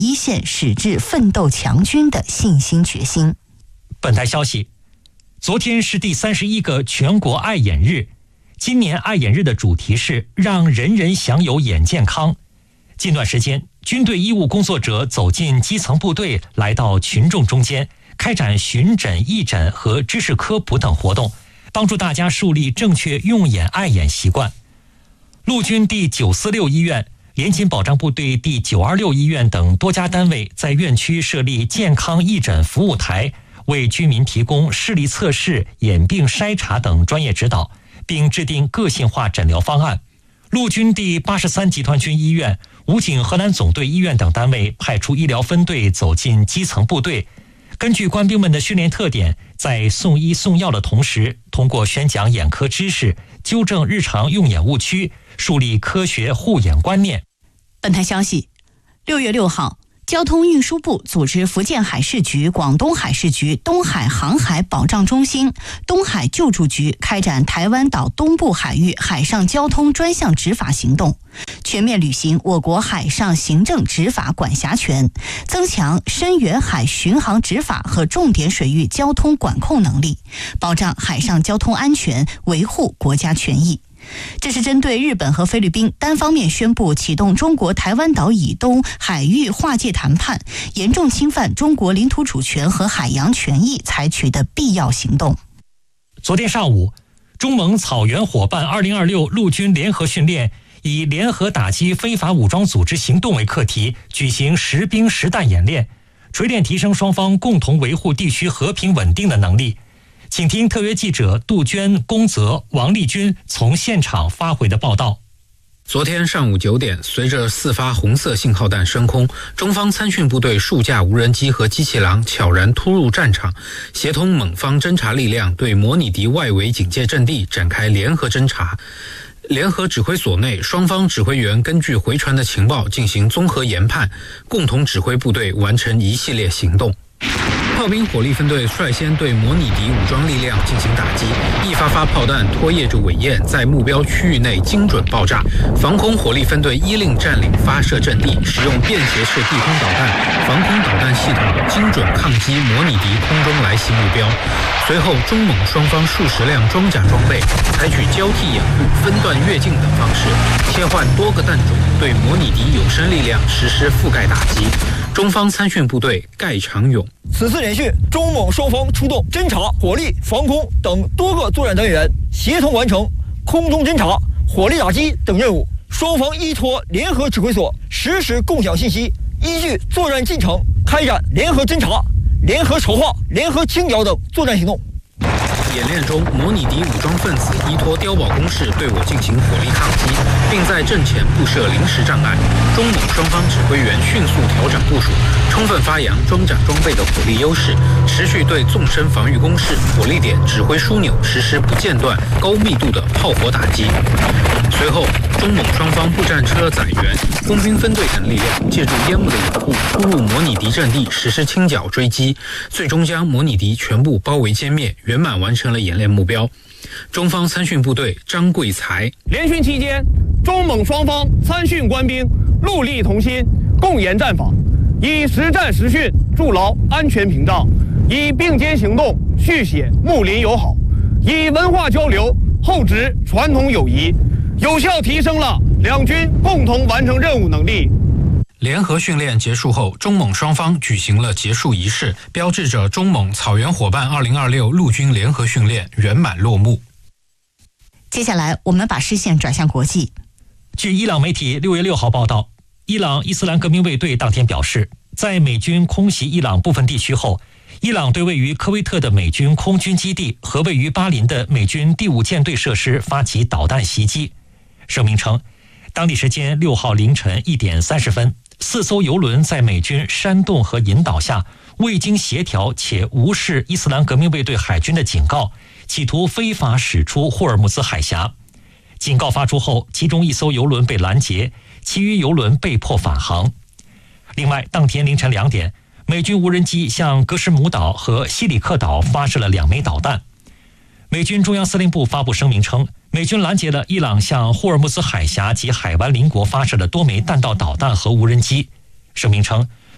一线矢志奋斗强军的信心决心。 本台消息，昨天是第31个全国爱眼日。今年爱眼日的主题是让人人享有眼健康。近段时间，军队医务工作者走进基层部队，来到群众中间，开展巡诊、义诊和知识科普等活动，帮助大家树立正确用眼爱眼习惯。陆军第946医院、联勤保障部队第926医院等多家单位在院区设立健康义诊服务台，为居民提供视力测试、眼病筛查等专业指导，并制定个性化诊疗方案。陆军第83集团军医院、武警河南总队医院等单位派出医疗分队走进基层部队，根据官兵们的训练特点，在送医送药的同时，通过宣讲眼科知识，纠正日常用眼误区，树立科学护眼观念。 本台消息，6月6号，交通运输部组织福建海事局、广东海事局、东海航海保障中心、东海救助局开展台湾岛东部海域海上交通专项执法行动，全面履行我国海上行政执法管辖权，增强深远海巡航执法和重点水域交通管控能力，保障海上交通安全，维护国家权益。这是针对日本和菲律宾单方面宣布启动中国台湾岛以东海域划界谈判，严重侵犯中国领土主权和海洋权益采取的必要行动。 昨天上午，中蒙草原伙伴2026陆军联合训练以联合打击非法武装组织行动为课题，举行实兵实弹演练，锤炼提升双方共同维护地区和平稳定的能力。请听特约记者杜鹃、龚泽、王立军从现场发回的报道。 昨天上午9点，随着4发红色信号弹升空，中方参训部队数架无人机和机器狼悄然突入战场，协同蒙方侦察力量对模拟敌外围警戒阵地展开联合侦察。联合指挥所内，双方指挥员根据回传的情报进行综合研判，共同指挥部队完成一系列行动。炮兵火力分队率先对模拟敌武装力量进行打击，一发发炮弹拖曳着尾焰在目标区域内精准爆炸。防空火力分队依令占领发射阵地，使用便携式地空导弹、防空导弹系统精准抗击模拟敌空中来袭目标。随后，中蒙双方数十辆装甲装备采取交替掩护、分段越境等方式，切换多个弹种，对模拟敌有生力量实施覆盖打击。中方参训部队盖长勇。 此次演训，中蒙双方出动侦察、火力、防空等多个作战单元，协同完成空中侦察、火力打击等任务。双方依托联合指挥所，实时共享信息，依据作战进程开展联合侦察、联合筹划、联合清剿等作战行动。 演练中，模拟敌武装分子依托碉堡工事对我进行火力抗击，并在阵前布设临时障碍。中蒙双方指挥员迅速调整部署，充分发扬装甲装备的火力优势，持续对纵深防御工事、火力点、指挥枢纽实施不间断、高密度的炮火打击。随后，中蒙双方步战车载员、工兵分队等力量借助烟幕的掩护，突入模拟敌阵地实施清剿追击，最终将模拟敌全部包围歼灭，圆满完成了演练目标。中方参训部队张贵才： 联训期间，中蒙双方参训官兵戮力同心，共研战法，以实战实训筑牢安全屏障，以并肩行动续写睦邻友好，以文化交流厚植传统友谊，有效提升了两军共同完成任务能力。 联合训练结束后，中蒙双方举行了结束仪式，标志着中蒙草原伙伴2026陆军联合训练圆满落幕。 接下来，我们把视线转向国际。 据伊朗媒体6月6号报道，伊朗伊斯兰革命卫队当天表示，在美军空袭伊朗部分地区后，伊朗对位于科威特的美军空军基地和位于巴林的美军第5舰队设施发起导弹袭击。声明称，当地时间6号凌晨1点30分，4艘油轮在美军煽动和引导下，未经协调且无视伊斯兰革命卫队海军的警告，企图非法驶出霍尔木兹海峡。警告发出后，其中1艘油轮被拦截，其余油轮被迫返航。另外，当天凌晨2点，美军无人机向格什姆岛和西里克岛发射了2枚导弹。美军中央司令部发布声明称，美军拦截了伊朗向霍尔木兹海峡及海湾邻国发射的多枚弹道导弹和无人机。声明称，